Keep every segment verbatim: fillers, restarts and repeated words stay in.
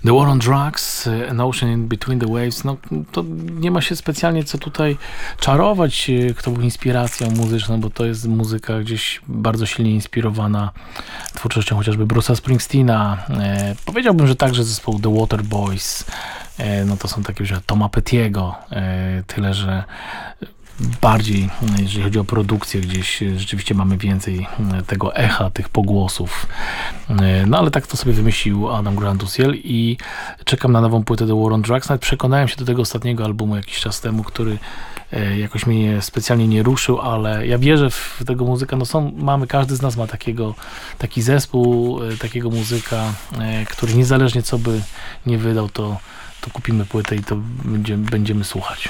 The War on Drugs, An Ocean in Between the Waves, no to nie ma się specjalnie co tutaj czarować, kto był inspiracją muzyczną, bo to jest muzyka gdzieś bardzo silnie inspirowana twórczością chociażby Bruce'a Springsteena. E, powiedziałbym, że także zespołu The Waterboys, e, no to są takie, że Toma Pettiego, e, tyle, że bardziej, jeżeli chodzi o produkcję, gdzieś rzeczywiście mamy więcej tego echa, tych pogłosów. No ale tak to sobie wymyślił Adam Grant Uziel i czekam na nową płytę The War on Drugs. Nawet przekonałem się do tego ostatniego albumu jakiś czas temu, który jakoś mnie specjalnie nie ruszył, ale ja wierzę w tego muzyka. No są, mamy, każdy z nas ma takiego, taki zespół, takiego muzyka, który niezależnie co by nie wydał, to, to kupimy płytę i to będzie, będziemy słuchać.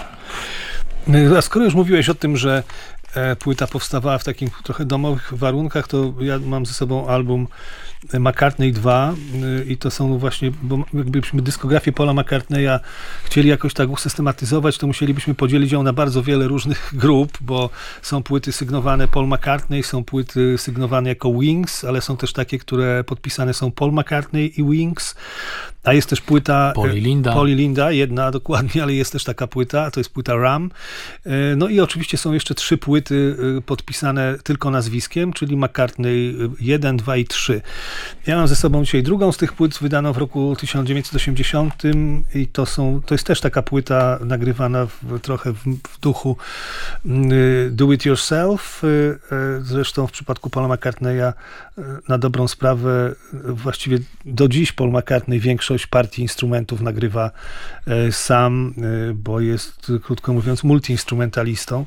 A skoro już mówiłeś o tym, że płyta powstawała w takich trochę domowych warunkach, to ja mam ze sobą album McCartney dwa i to są właśnie, bo jakbyśmy dyskografię Paula McCartneya chcieli jakoś tak usystematyzować, to musielibyśmy podzielić ją na bardzo wiele różnych grup, bo są płyty sygnowane Paul McCartney, są płyty sygnowane jako Wings, ale są też takie, które podpisane są Paul McCartney i Wings, a jest też płyta Paul i Linda. Paul i Linda, jedna dokładnie, ale jest też taka płyta, to jest płyta Ram. No i oczywiście są jeszcze trzy płyty podpisane tylko nazwiskiem, czyli McCartney jeden, dwa i trzy. Ja mam ze sobą dzisiaj drugą z tych płyt, wydaną w roku tysiąc dziewięćset osiemdziesiątym i to są, to jest też taka płyta nagrywana w, trochę w, w duchu Do It Yourself. Zresztą w przypadku Paula McCartneya na dobrą sprawę właściwie do dziś Paul McCartney większość partii instrumentów nagrywa sam, bo jest, krótko mówiąc, multiinstrumentalistą.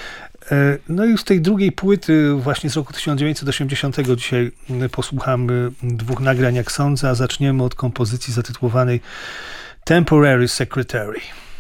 No i z tej drugiej płyty właśnie z roku tysiąc dziewięćset osiemdziesiątego dzisiaj posłuchamy dwóch nagrań, jak sądzę, a zaczniemy od kompozycji zatytułowanej Temporary Secretary.